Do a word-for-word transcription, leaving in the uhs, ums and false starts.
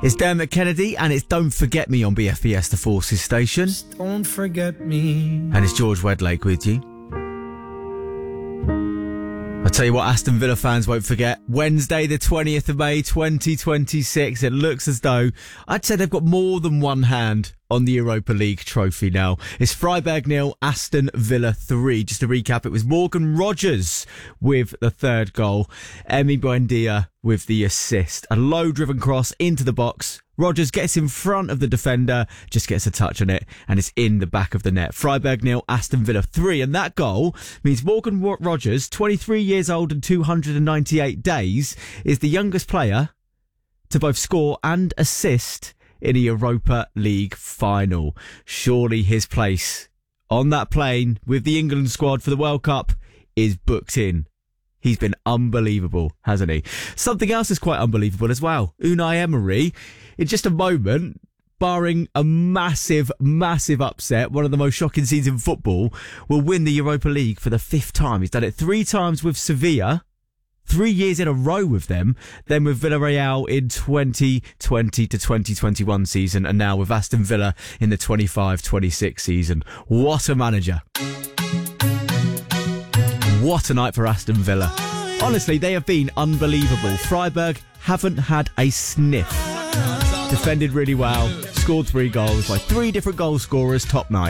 It's Dermot Kennedy and it's Don't Forget Me on B F B S The Forces station. Just don't forget me. And it's George Wedlake with you. I'll tell you what Aston Villa fans won't forget. Wednesday the twentieth of May twenty twenty-six. It looks as though I'd say they've got more than one hand on the Europa League trophy now. It's Freiburg nil, Aston Villa three. Just to recap, it was Morgan Rogers with the third goal. Emi Buendia with the assist. A low-driven cross into the box. Rogers gets in front of the defender, just gets a touch on it, and it's in the back of the net. Freiburg nil, Aston Villa three. And that goal means Morgan Rogers, twenty-three years old and two hundred ninety-eight days, is the youngest player to both score and assist in a Europa League final. Surely his place on that plane with the England squad for the World Cup is booked in. He's been unbelievable, hasn't he? Something else is quite unbelievable as well. Unai Emery, in just a moment, barring a massive, massive upset, one of the most shocking scenes in football, will win the Europa League for the fifth time. He's done it three times with Sevilla, three years in a row with them, then with Villarreal in twenty twenty to twenty twenty-one season, and now with Aston Villa in the twenty-five twenty-six season. What a manager. What a night for Aston Villa. Honestly, they have been unbelievable. Freiburg haven't had a sniff. Defended really well, scored three goals by three different goal scorers. Top night.